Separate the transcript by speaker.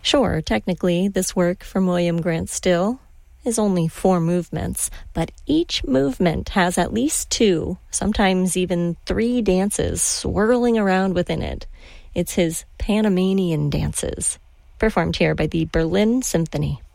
Speaker 1: Sure, technically, this work from William Grant Still is only 4 movements, but each movement has at least 2, sometimes even 3 dances swirling around within it. It's his Panamanian dances, performed here by the Berlin Symphony.